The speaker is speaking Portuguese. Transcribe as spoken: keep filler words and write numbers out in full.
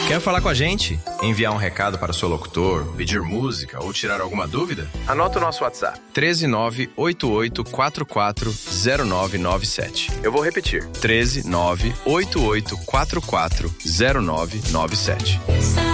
Quer falar com a gente? Enviar um recado para o seu locutor, pedir música ou tirar alguma dúvida? Anota o nosso WhatsApp: treze nove oito oito quatro quatro zero nove nove sete. Eu vou repetir: treze nove oito oito quatro quatro zero nove nove sete.